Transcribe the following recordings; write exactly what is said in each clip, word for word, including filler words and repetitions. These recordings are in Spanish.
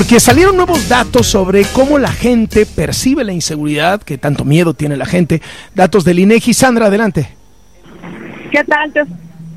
Porque salieron nuevos datos sobre cómo la gente percibe la inseguridad, que tanto miedo tiene la gente. Datos del INEGI. Sandra, adelante. ¿Qué tal? Te,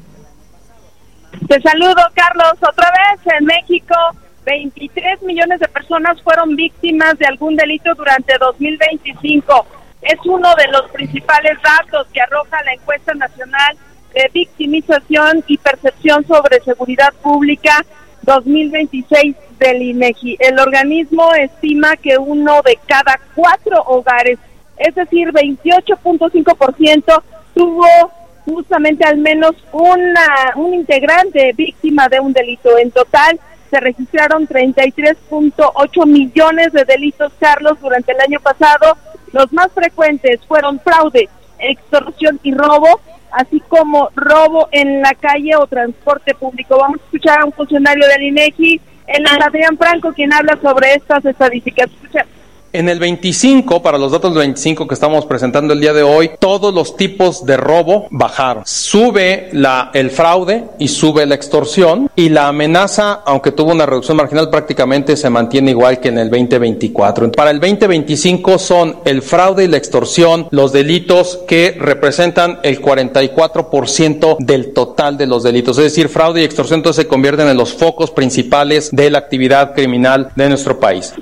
te saludo, Carlos. Otra vez en México, veintitrés millones de personas fueron víctimas de algún delito durante dos mil veinticinco. Es uno de los principales datos que arroja la encuesta nacional de victimización y percepción sobre seguridad pública dos mil veintiséis del INEGI. El organismo estima que uno de cada cuatro hogares, es decir, veintiocho punto cinco por ciento, tuvo justamente al menos una un integrante víctima de un delito. En total se registraron treinta y tres punto ocho millones de delitos, Carlos, durante el año pasado. Los más frecuentes fueron fraude, extorsión y robo, así como robo en la calle o transporte público. Vamos a escuchar a un funcionario del INEGI, el Adrián Franco, quien habla sobre estas estadísticas. Escucha. En el veinticinco, para los datos del veinticinco que estamos presentando el día de hoy, todos los tipos de robo bajaron. Sube la, el fraude y sube la extorsión, y la amenaza, aunque tuvo una reducción marginal, prácticamente se mantiene igual que en el veinte veinticuatro. Para el veinte veinticinco son el fraude y la extorsión los delitos que representan el cuarenta y cuatro por ciento del total de los delitos. Es decir, fraude y extorsión entonces se convierten en los focos principales de la actividad criminal de nuestro país.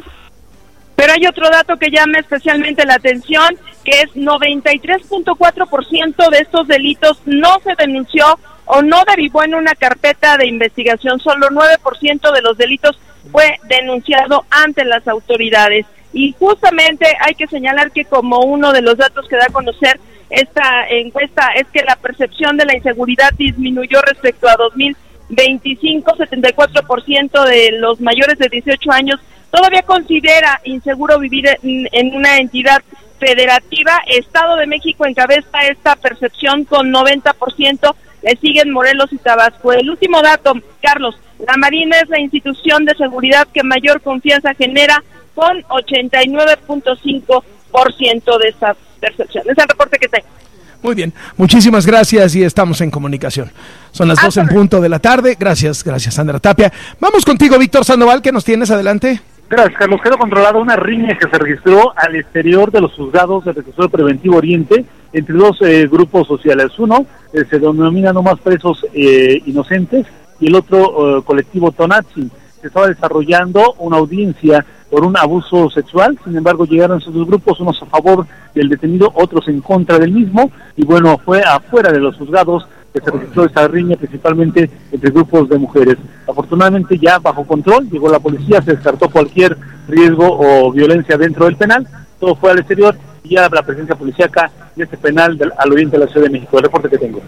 Pero hay otro dato que llama especialmente la atención, que es noventa y tres punto cuatro por ciento de estos delitos no se denunció o no derivó en una carpeta de investigación. Solo nueve por ciento de los delitos fue denunciado ante las autoridades. Y justamente hay que señalar que como uno de los datos que da a conocer esta encuesta es que la percepción de la inseguridad disminuyó respecto a dos mil veinticinco, setenta y cuatro por ciento de los mayores de dieciocho años todavía considera inseguro vivir en, en una entidad federativa. Estado de México encabeza esta percepción con noventa por ciento, le siguen Morelos y Tabasco. El último dato, Carlos, la Marina es la institución de seguridad que mayor confianza genera con ochenta y nueve punto cinco por ciento de esta percepción. Es el reporte que tengo. Muy bien, muchísimas gracias y estamos en comunicación. Son las dos en punto de la tarde. Gracias, gracias Sandra Tapia. Vamos contigo, Víctor Sandoval, ¿qué nos tienes? Adelante. Gracias, Carlos. Quedó controlada una riña que se registró al exterior de los juzgados del Reclusorio Preventivo Oriente entre dos eh, grupos sociales. Uno eh, se denomina No Más Presos eh, Inocentes y el otro eh, colectivo Tonatzi. Se estaba desarrollando una audiencia por un abuso sexual, sin embargo llegaron esos dos grupos, unos a favor del detenido, otros en contra del mismo, y bueno, fue afuera de los juzgados que se registró esta riña, principalmente entre grupos de mujeres. Afortunadamente ya bajo control, llegó la policía, se descartó cualquier riesgo o violencia dentro del penal, todo fue al exterior y ya la presencia policíaca de este penal del, al oriente de la Ciudad de México. El reporte que tengo.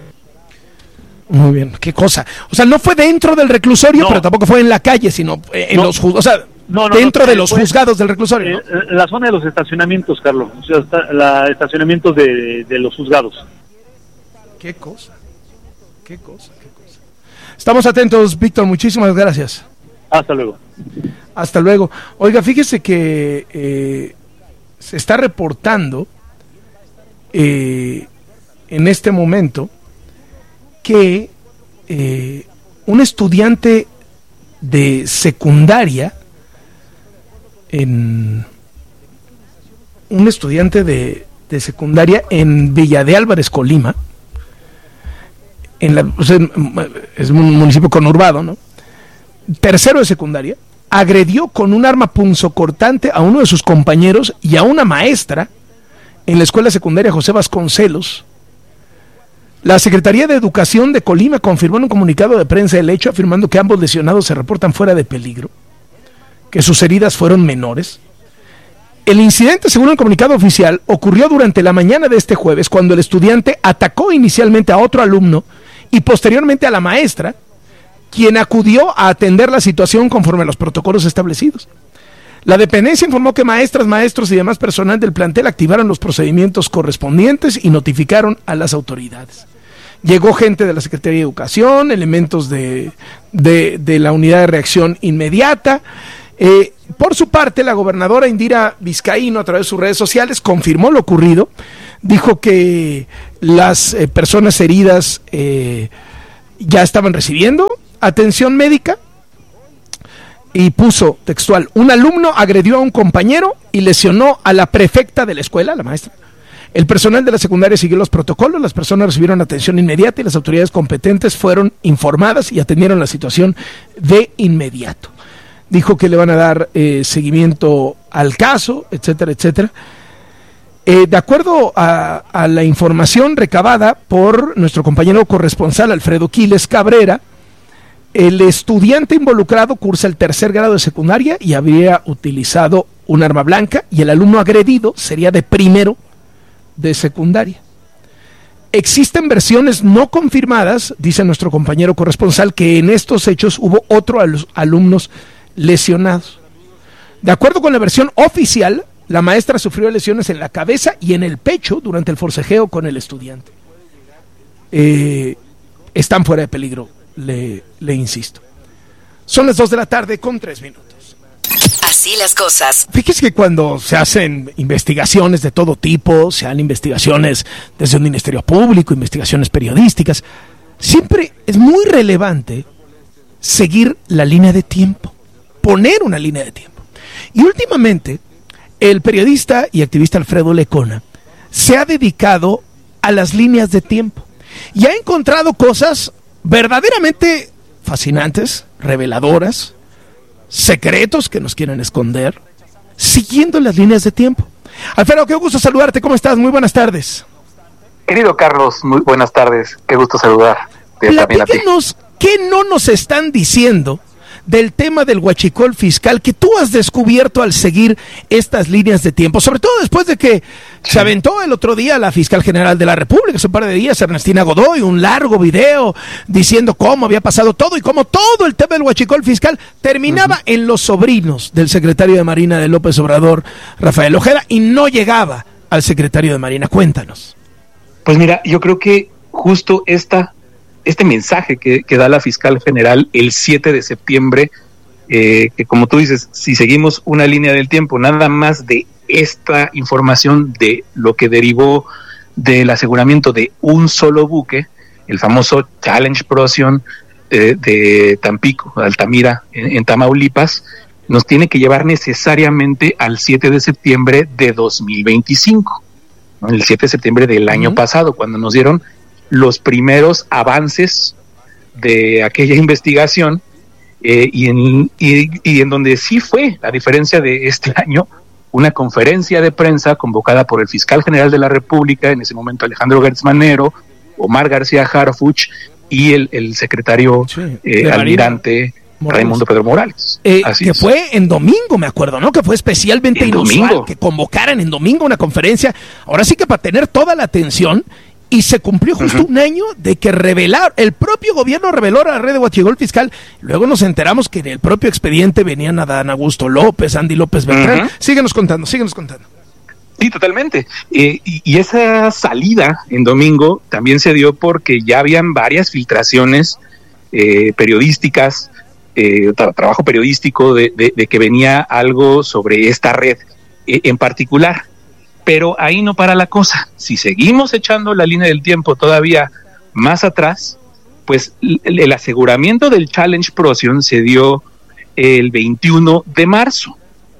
Muy bien, qué cosa. O sea, no fue dentro del reclusorio, no, pero tampoco fue en la calle, sino en no, los juzgados. O sea, no, no, dentro no, de los fue, juzgados del reclusorio, ¿no? Eh, la zona de los estacionamientos, Carlos. O sea, está, la estacionamientos de, de los juzgados. Qué cosa. Qué cosa, qué cosa. Estamos atentos, Víctor. Muchísimas gracias. Hasta luego. Hasta luego. Oiga, fíjese que eh, se está reportando eh, en este momento que eh, un estudiante de secundaria, en un estudiante de, de secundaria en Villa de Álvarez, Colima, en la, o sea, es un municipio conurbado, ¿no? Tercero de secundaria, agredió con un arma punzocortante a uno de sus compañeros y a una maestra en la escuela secundaria José Vasconcelos. La Secretaría de Educación de Colima confirmó en un comunicado de prensa el hecho, afirmando que ambos lesionados se reportan fuera de peligro, que sus heridas fueron menores. El incidente, según el comunicado oficial, ocurrió durante la mañana de este jueves, cuando el estudiante atacó inicialmente a otro alumno y posteriormente a la maestra, quien acudió a atender la situación conforme a los protocolos establecidos. La dependencia informó que maestras, maestros y demás personal del plantel activaron los procedimientos correspondientes y notificaron a las autoridades. Llegó gente de la Secretaría de Educación, elementos de, de, de la Unidad de Reacción Inmediata. Eh, por su parte, la gobernadora Indira Vizcaíno, a través de sus redes sociales, confirmó lo ocurrido. Dijo que las eh, personas heridas eh, ya estaban recibiendo atención médica y puso textual: un alumno agredió a un compañero y lesionó a la prefecta de la escuela, la maestra. El personal de la secundaria siguió los protocolos, las personas recibieron atención inmediata y las autoridades competentes fueron informadas y atendieron la situación de inmediato. Dijo que le van a dar eh, seguimiento al caso, etcétera, etcétera. Eh, de acuerdo a, a la información recabada por nuestro compañero corresponsal Alfredo Quiles Cabrera, el estudiante involucrado cursa el tercer grado de secundaria y habría utilizado un arma blanca, y el alumno agredido sería de primero de secundaria. Existen versiones no confirmadas, dice nuestro compañero corresponsal, que en estos hechos hubo otros alumnos lesionados. De acuerdo con la versión oficial, la maestra sufrió lesiones en la cabeza y en el pecho durante el forcejeo con el estudiante. Eh, están fuera de peligro, le, le insisto. Son las dos de la tarde con tres minutos. Así las cosas. Fíjese que cuando se hacen investigaciones de todo tipo, sean investigaciones desde un ministerio público, investigaciones periodísticas, siempre es muy relevante seguir la línea de tiempo, poner una línea de tiempo. Y últimamente, el periodista y activista Alfredo Lecona se ha dedicado a las líneas de tiempo y ha encontrado cosas verdaderamente fascinantes, reveladoras, secretos que nos quieren esconder, siguiendo las líneas de tiempo. Alfredo, qué gusto saludarte, ¿cómo estás? Muy buenas tardes. Querido Carlos, muy buenas tardes, qué gusto saludar. Platícanos, ¿qué no nos están diciendo del tema del huachicol fiscal que tú has descubierto al seguir estas líneas de tiempo? Sobre todo después de que sí. se aventó el otro día la fiscal general de la República, hace un par de días, Ernestina Godoy, un largo video diciendo cómo había pasado todo y cómo todo el tema del huachicol fiscal terminaba uh-huh. en los sobrinos del secretario de Marina de López Obrador, Rafael Ojeda, y no llegaba al secretario de Marina. Cuéntanos. Pues mira, yo creo que justo esta este mensaje que, que da la fiscal general el siete de septiembre, eh, que como tú dices, si seguimos una línea del tiempo, nada más de esta información de lo que derivó del aseguramiento de un solo buque, el famoso Challenge Procyon eh, de Tampico, Altamira, en, en Tamaulipas, nos tiene que llevar necesariamente al siete de septiembre de dos mil veinticinco, ¿no? El siete de septiembre del año uh-huh. pasado, cuando nos dieron los primeros avances de aquella investigación eh, y, en, y, y en donde sí fue, a diferencia de este año, una conferencia de prensa convocada por el fiscal general de la República, en ese momento Alejandro Gertz Manero, Omar García Harfuch y el, el secretario sí, eh, almirante Morales. Raimundo Pedro Morales. Eh, Así que es. Fue en domingo, me acuerdo, ¿no? Que fue especialmente inusual domingo. Que convocaran en domingo una conferencia. Ahora sí que para tener toda la atención. Y se cumplió justo uh-huh. un año de que revelar, el propio gobierno reveló a la red de huachicol fiscal. Luego nos enteramos que en el propio expediente venían Adán Augusto López, Andy López Beltrán. Uh-huh. Síguenos contando, síguenos contando. Sí, totalmente. Eh, y, y esa salida en domingo también se dio porque ya habían varias filtraciones eh, periodísticas, eh, tra- trabajo periodístico de, de, de que venía algo sobre esta red eh, en particular. Pero ahí no para la cosa. Si seguimos echando la línea del tiempo todavía más atrás, pues el, el aseguramiento del Challenge Procyon se dio el veintiuno de marzo.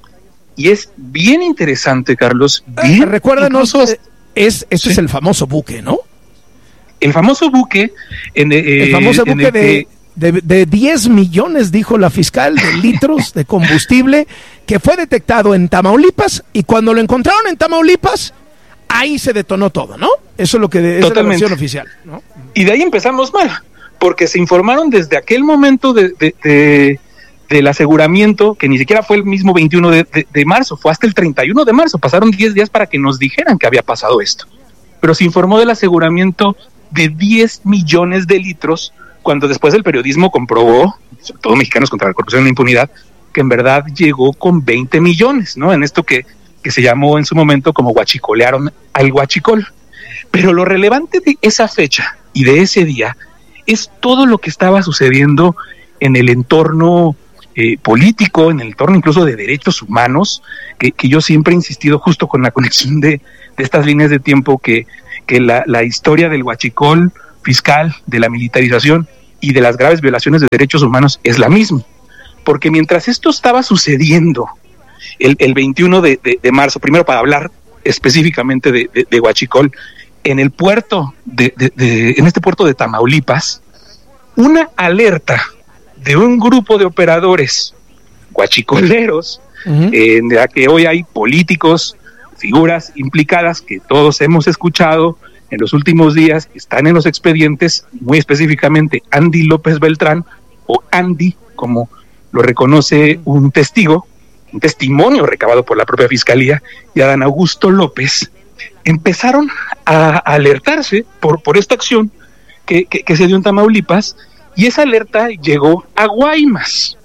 Y es bien interesante, Carlos. Bien, eh, recuérdanos, incluso, es, este sí. es el famoso buque, ¿no? El famoso buque. En, eh, el famoso en buque el de... que, De, de diez millones, dijo la fiscal, de litros de combustible que fue detectado en Tamaulipas, y cuando lo encontraron en Tamaulipas, ahí se detonó todo, ¿no? Eso es lo que de, es la versión oficial, ¿no? Y de ahí empezamos mal, porque se informaron desde aquel momento de, de, de, del aseguramiento, que ni siquiera fue el mismo veintiuno de, de, de marzo, fue hasta el treinta y uno de marzo, pasaron diez días para que nos dijeran que había pasado esto. Pero se informó del aseguramiento de diez millones de litros, cuando después el periodismo comprobó, sobre todo Mexicanos contra la Corrupción y la Impunidad, que en verdad llegó con veinte millones, ¿no? En esto que, que se llamó en su momento como huachicolearon al huachicol. Pero lo relevante de esa fecha y de ese día es todo lo que estaba sucediendo en el entorno eh, político, en el entorno incluso de derechos humanos, que, que yo siempre he insistido justo con la conexión de, de estas líneas de tiempo, que, que la, la historia del huachicol fiscal, de la militarización y de las graves violaciones de derechos humanos es la misma. porque mientras esto estaba sucediendo el, el veintiuno de, de, de marzo, primero para hablar específicamente de, de, de Huachicol, en el puerto, de, de, de, en este puerto de Tamaulipas, una alerta de un grupo de operadores huachicoleros, uh-huh. eh, en la que hoy hay políticos, figuras implicadas que todos hemos escuchado en los últimos días, que están en los expedientes, muy específicamente Andy López Beltrán, o Andy, como lo reconoce un testigo, un testimonio recabado por la propia Fiscalía, y Adán Augusto López, empezaron a alertarse por, por esta acción que, que, que se dio en Tamaulipas, y esa alerta llegó a Guaymas,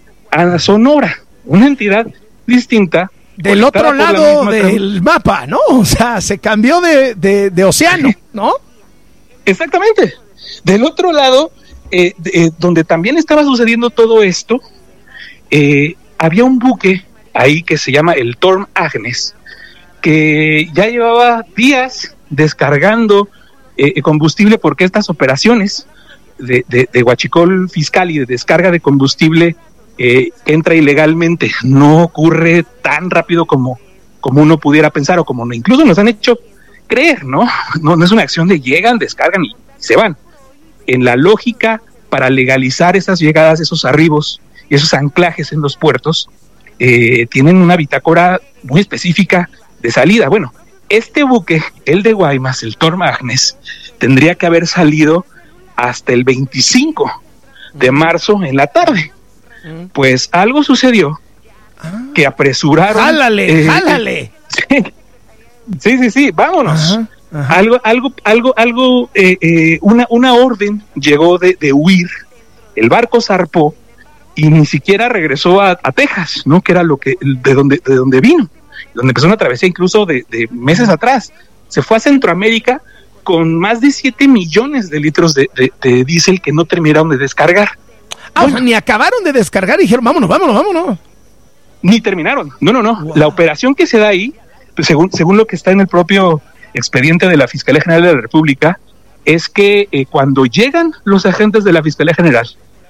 a Sonora, una entidad distinta. Del otro lado del mapa, ¿no? O sea, se cambió de, de, de océano, ¿no? Exactamente. Del otro lado, eh, eh, donde también estaba sucediendo todo esto, eh, había un buque ahí que se llama el Torm Agnes, que ya llevaba días descargando eh, combustible, porque estas operaciones de, de, de Huachicol fiscal y de descarga de combustible eh, entra ilegalmente, no ocurre tan rápido como, como uno pudiera pensar, o como no, incluso nos han hecho creer, ¿no? ¿no? No es una acción de llegan, descargan y se van. En la lógica para legalizar esas llegadas, esos arribos y esos anclajes en los puertos, eh, tienen una bitácora muy específica de salida. Bueno, este buque, el de Guaymas, el Torm Agnes, tendría que haber salido hasta el veinticinco de marzo en la tarde. Pues algo sucedió que apresuraron. ¡Jálale, eh, jálale! Sí, sí, sí, sí, vámonos. Ajá, ajá. Algo, algo, algo, algo, eh, eh, una, una orden llegó de, de huir. El barco zarpó y ni siquiera regresó a, a Texas, ¿no? Que era lo que, de donde, de donde vino, donde empezó una travesía incluso de, de meses atrás. Se fue a Centroamérica con más de siete millones de litros de, de, de diésel que no terminaron de descargar. Ah, bueno, o sea, ni acabaron de descargar y dijeron, vámonos, vámonos, vámonos. Ni terminaron. No, no, no. Wow. La operación que se da ahí, pues según, según lo que está en el propio expediente de la Fiscalía General de la República, es que eh, cuando llegan los agentes de la Fiscalía General,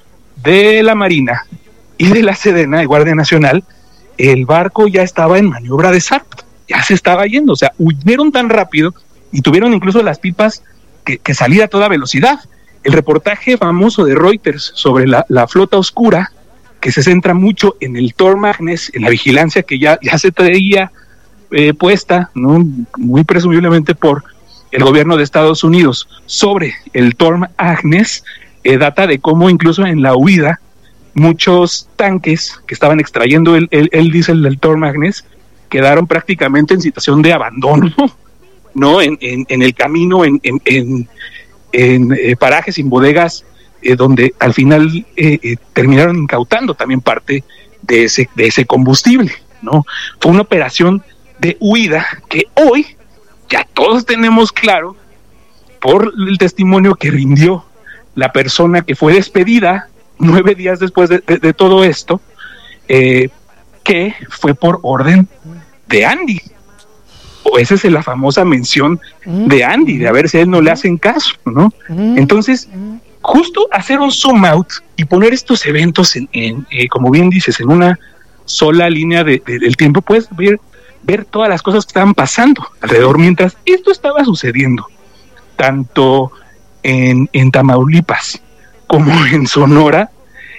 de la Marina y de la Sedena, de Guardia Nacional, el barco ya estaba en maniobra de zarpe, ya se estaba yendo. O sea, huyeron tan rápido y tuvieron incluso las pipas que, que salir a toda velocidad. El reportaje famoso de Reuters sobre la, la flota oscura, que se centra mucho en el Torm Agnes, en la vigilancia que ya, ya se traía eh, puesta, ¿no? Muy presumiblemente por el gobierno de Estados Unidos, sobre el Torm Agnes, eh, data de cómo incluso en la huida muchos tanques que estaban extrayendo el, el, el diésel del Torm Agnes quedaron prácticamente en situación de abandono, ¿no? En, en, en el camino, en... en, en en eh, parajes, en bodegas, eh, donde al final eh, eh, terminaron incautando también parte de ese, de ese combustible, ¿no? Fue una operación de huida que hoy ya todos tenemos claro, por el testimonio que rindió la persona que fue despedida nueve días después de, de, de todo esto, eh, que fue por orden de Andy. O esa es la famosa mención de Andy, de a ver si a él no le hacen caso, ¿no? Entonces, justo hacer un zoom out y poner estos eventos en, en eh, como bien dices, en una sola línea de, de, del tiempo, puedes ver, ver todas las cosas que estaban pasando alrededor mientras esto estaba sucediendo, tanto en, en Tamaulipas como en Sonora,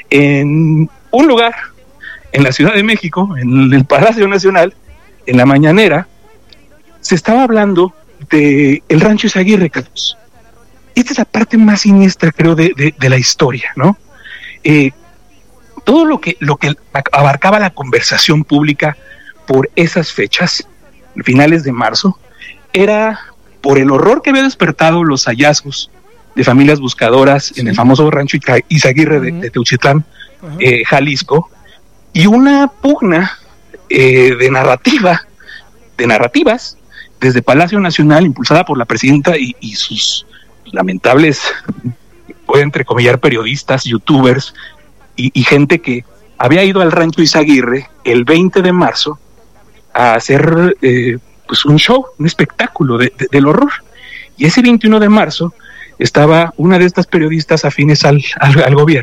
en un lugar, en la Ciudad de México, en el Palacio Nacional, en la mañanera, se estaba hablando de el Rancho Izaguirre, Carlos. Esta es la parte más siniestra, creo, de, de, de la historia, ¿no? Eh, todo lo que, lo que abarcaba la conversación pública por esas fechas, finales de marzo, era por el horror que había despertado los hallazgos de familias buscadoras, sí, en el famoso Rancho Izaguirre, uh-huh, de, de Teuchitlán, uh-huh, eh, Jalisco, y una pugna eh, de narrativa, de narrativas, desde Palacio Nacional, impulsada por la presidenta y, y sus lamentables, pueden entrecomillar, periodistas, youtubers y, y gente que había ido al Rancho Izaguirre el veinte de marzo a hacer eh, pues un show, un espectáculo de, de, del horror. Y ese veintiuno de marzo estaba una de estas periodistas afines al, al, al gobierno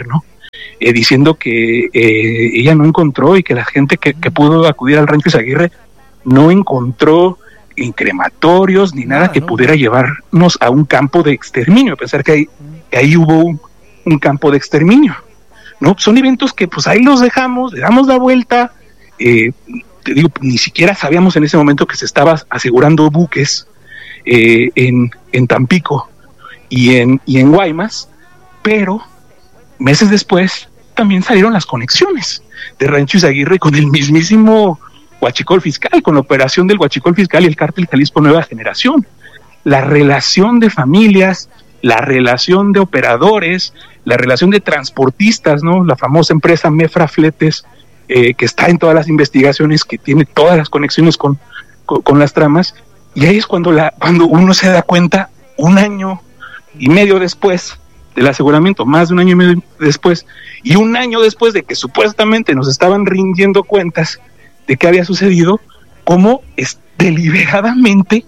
eh, diciendo que eh, ella no encontró y que la gente que, que pudo acudir al rancho Izaguirre no encontró en crematorios ni nada ah, que no. pudiera llevarnos a un campo de exterminio, a pesar que ahí, que ahí hubo un, un campo de exterminio, ¿no? Son eventos que pues ahí los dejamos, le damos la vuelta, eh, te digo, ni siquiera sabíamos en ese momento que se estaba asegurando buques eh, en, en Tampico y en, y en Guaymas, pero meses después también salieron las conexiones de Rancho Izaguirre con el mismísimo Huachicol Fiscal, con la operación del Huachicol Fiscal y el Cártel Jalisco Nueva Generación. La relación de familias, la relación de operadores, la relación de transportistas, ¿no? La famosa empresa Mefra Fletes, eh, que está en todas las investigaciones, que tiene todas las conexiones con, con, con las tramas, y ahí es cuando, la, cuando uno se da cuenta, un año y medio después del aseguramiento, más de un año y medio después, y un año después de que supuestamente nos estaban rindiendo cuentas de qué había sucedido, cómo es deliberadamente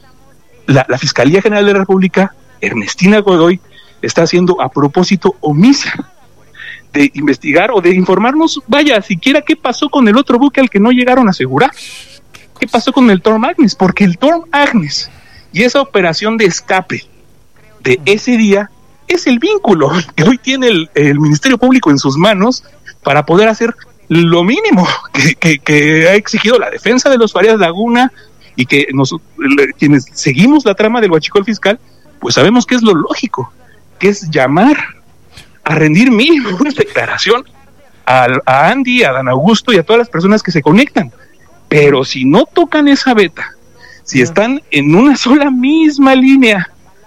la, la Fiscalía General de la República, Ernestina Godoy, está haciendo a propósito omisa de investigar o de informarnos, vaya, siquiera qué pasó con el otro buque al que no llegaron a asegurar, qué pasó con el Torm Agnes, porque el Torm Agnes y esa operación de escape de ese día es el vínculo que hoy tiene el, el Ministerio Público en sus manos para poder hacer lo mínimo que, que, que ha exigido la defensa de los Farías Laguna, y que nos, quienes seguimos la trama del Huachicol Fiscal, pues sabemos que es lo lógico, que es llamar a rendir mínimo una declaración a, a Andy, a Dan Augusto y a todas las personas que se conectan. Pero si no tocan esa veta, si están en una sola misma línea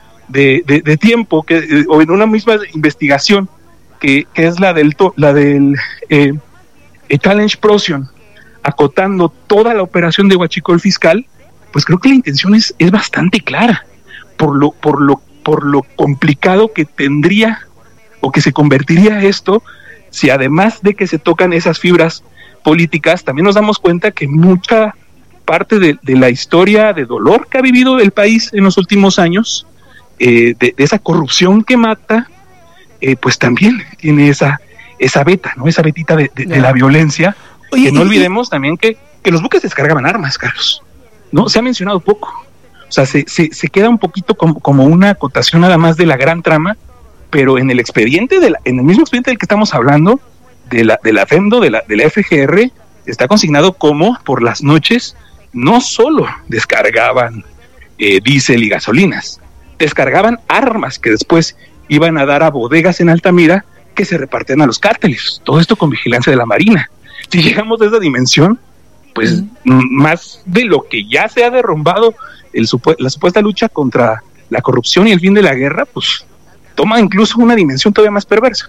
de, de, de tiempo, que, o en una misma investigación, que, que es la del, la del eh, el Challenge Procyon, acotando toda la operación de Huachicol Fiscal, pues creo que la intención es, es bastante clara, por lo, por lo, por lo complicado que tendría o que se convertiría esto, si además de que se tocan esas fibras políticas, también nos damos cuenta que mucha parte de, de la historia de dolor que ha vivido el país en los últimos años, eh, de, de esa corrupción que mata, eh, pues también tiene esa esa beta, ¿no? Esa betita de, de, de la violencia. Oye, que no y, olvidemos y... también que, que los buques descargaban armas, Carlos, ¿no? Se ha mencionado poco. O sea, se, se, se queda un poquito como, como una acotación nada más de la gran trama, pero en el expediente, de la, en el mismo expediente del que estamos hablando, de la, de la FEMDO, de la, de la F G R, está consignado como por las noches no solo descargaban eh, diésel y gasolinas, descargaban armas que después iban a dar a bodegas en Altamira, que se repartían a los cárteles, todo esto con vigilancia de la Marina. Si llegamos a esa dimensión, pues mm. más de lo que ya se ha derrumbado el supu- la supuesta lucha contra la corrupción y el fin de la guerra, pues toma incluso una dimensión todavía más perversa.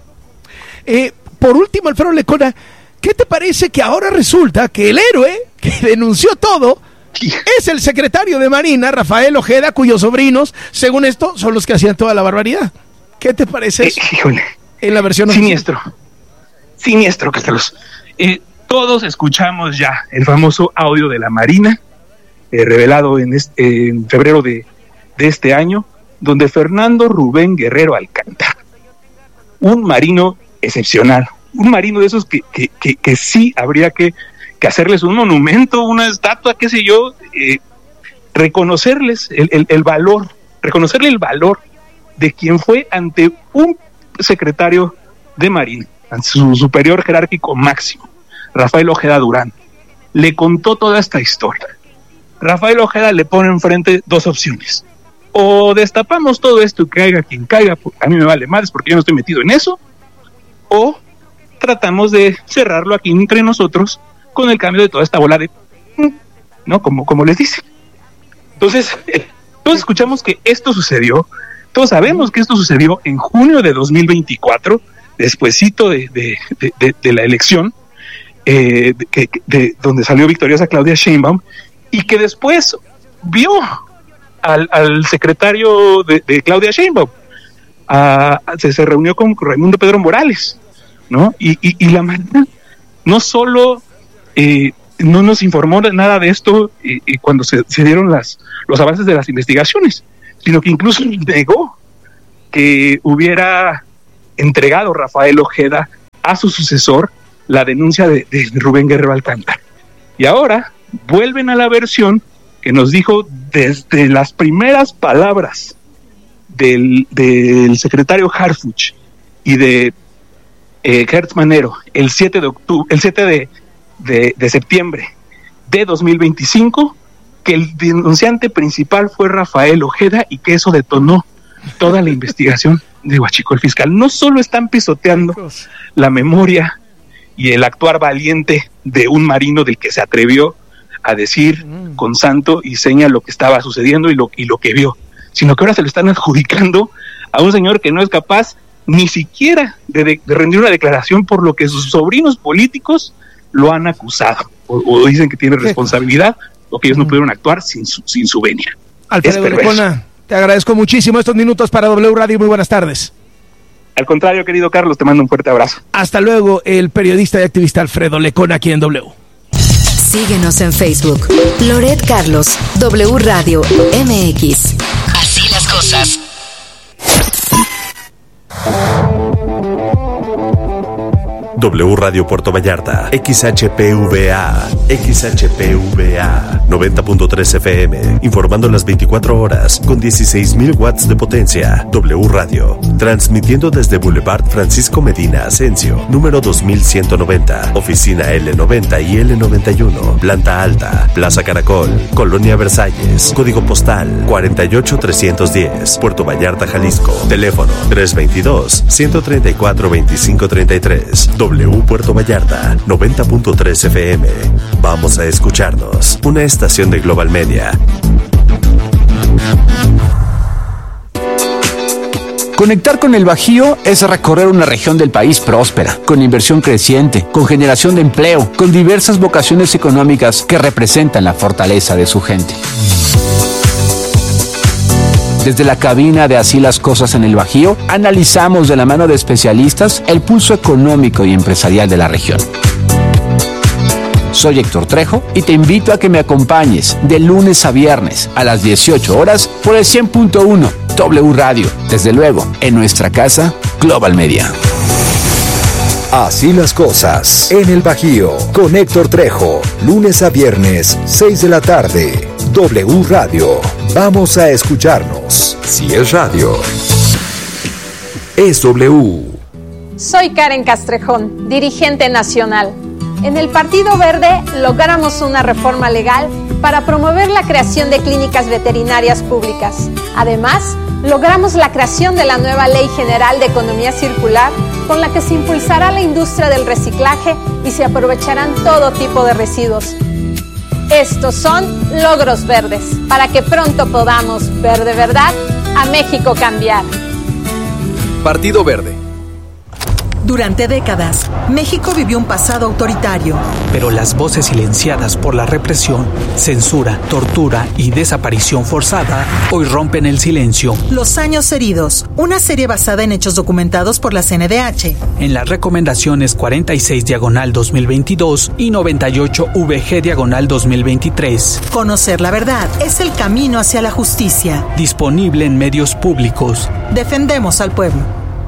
Eh, por último, Alfredo Lecona, ¿qué te parece que ahora resulta que el héroe que denunció todo sí. es el secretario de Marina, Rafael Ojeda, cuyos sobrinos, según esto, son los que hacían toda la barbaridad? ¿Qué te parece eso? Eh, híjole. En la versión siniestro, oficial. siniestro, Carlos. Eh, todos escuchamos ya el famoso audio de la Marina, eh, revelado en, este, en febrero de, de este año, donde Fernando Rubén Guerrero Alcántara, un marino excepcional, un marino de esos que, que, que, que sí habría que, que hacerles un monumento, una estatua, qué sé yo, eh, reconocerles el, el, el valor, reconocerle el valor de quien fue ante un secretario de Marina, su superior jerárquico máximo, Rafael Ojeda Durán. Le contó toda esta historia. Rafael Ojeda le pone enfrente dos opciones: o destapamos todo esto y caiga quien caiga, a mí me vale madres porque yo no estoy metido en eso, o tratamos de cerrarlo aquí entre nosotros con el cambio de toda esta bola de ¿no? Como, como les dice. Entonces, eh, todos escuchamos que esto sucedió. Todos sabemos que esto sucedió en junio de dos mil veinticuatro, despuesito de, de, de, de, de la elección, eh, de, de, de donde salió victoriosa Claudia Sheinbaum, y que después vio al, al secretario de, de Claudia Sheinbaum, a, a, se, se reunió con Raimundo Pedro Morales, ¿no? Y, y, y la Marina no solo eh, no nos informó nada de esto y, y cuando se, se dieron las, los avances de las investigaciones, sino que incluso negó que hubiera entregado Rafael Ojeda a su sucesor la denuncia de, de Rubén Guerrero Alcántara. Y ahora vuelven a la versión que nos dijo desde las primeras palabras del, del secretario Harfuch y de eh, Gertz Manero el siete de octubre, el siete de, de, de septiembre de dos mil veinticinco, que el denunciante principal fue Rafael Ojeda y que eso detonó toda la investigación de Huachicol Fiscal. No solo están pisoteando la memoria y el actuar valiente de un marino del que se atrevió a decir mm. con santo y seña lo que estaba sucediendo y lo, y lo que vio, sino que ahora se lo están adjudicando a un señor que no es capaz ni siquiera de, de, de rendir una declaración por lo que sus sobrinos políticos lo han acusado, o, o dicen que tiene responsabilidad, o que ellos no pudieron actuar sin su, sin su venia. Alfredo Lecona, te agradezco muchísimo estos minutos para W Radio. Muy buenas tardes. Al contrario, querido Carlos, te mando un fuerte abrazo. Hasta luego, el periodista y activista Alfredo Lecona aquí en W. Síguenos en Facebook. Loret Carlos, W Radio M X. Así las cosas. W Radio Puerto Vallarta, X H P V A, X H P V A, noventa punto tres F M, informando las veinticuatro horas, con dieciséis mil watts de potencia. W Radio, transmitiendo desde Boulevard Francisco Medina Asensio, número dos mil ciento noventa, oficina L noventa y L noventa y uno, planta alta, Plaza Caracol, Colonia Versalles, código postal cuarenta y ocho trescientos diez, Puerto Vallarta, Jalisco, teléfono tres veintidós, ciento treinta y cuatro, veinticinco treinta y tres. W Puerto Vallarta, noventa punto tres F M. Vamos a escucharnos. Una estación de Global Media. Conectar con el Bajío es recorrer una región del país próspera, con inversión creciente, con generación de empleo, con diversas vocaciones económicas que representan la fortaleza de su gente. Desde la cabina de Así las Cosas en el Bajío, analizamos de la mano de especialistas el pulso económico y empresarial de la región. Soy Héctor Trejo y te invito a que me acompañes de lunes a viernes a las dieciocho horas por el cien punto uno W Radio, desde luego en nuestra casa Global Media. Así las Cosas en el Bajío con Héctor Trejo, lunes a viernes, seis de la tarde. W Radio. Vamos a escucharnos. Si es radio, es W. Soy Karen Castrejón, dirigente nacional. En el Partido Verde logramos una reforma legal para promover la creación de clínicas veterinarias públicas. Además, logramos la creación de la nueva Ley General de Economía Circular, con la que se impulsará la industria del reciclaje y se aprovecharán todo tipo de residuos. Estos son logros verdes, para que pronto podamos ver de verdad a México cambiar. Partido Verde. Durante décadas, México vivió un pasado autoritario. Pero las voces silenciadas por la represión, censura, tortura y desaparición forzada hoy rompen el silencio. Los años heridos, una serie basada en hechos documentados por la C N D H. En las recomendaciones cuarenta y seis diagonal dos mil veintidós y noventa y ocho V G diagonal dos mil veintitrés. Conocer la verdad es el camino hacia la justicia. Disponible en medios públicos. Defendemos al pueblo.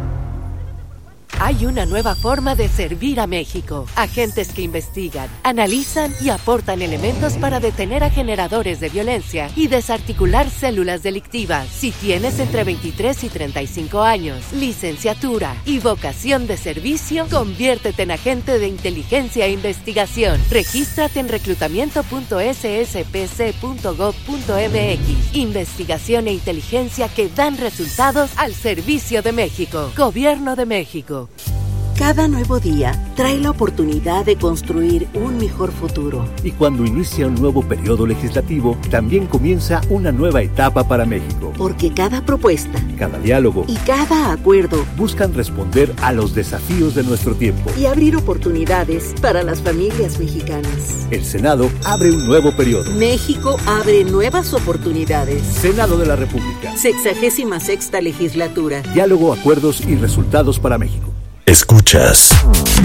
Hay una nueva forma de servir a México. Agentes que investigan, analizan y aportan elementos para detener a generadores de violencia y desarticular células delictivas. Si tienes entre veintitrés y treinta y cinco años, licenciatura y vocación de servicio, conviértete en agente de inteligencia e investigación. Regístrate en reclutamiento punto s s p c punto gov punto m x. Investigación e inteligencia que dan resultados al servicio de México. Gobierno de México. Cada nuevo día trae la oportunidad de construir un mejor futuro. Y cuando inicia un nuevo periodo legislativo, también comienza una nueva etapa para México. Porque cada propuesta, cada diálogo y cada acuerdo buscan responder a los desafíos de nuestro tiempo y abrir oportunidades para las familias mexicanas. El Senado abre un nuevo periodo. México abre nuevas oportunidades. Senado de la República. Sexagésima sexta legislatura. Diálogo, acuerdos y resultados para México. Escuchas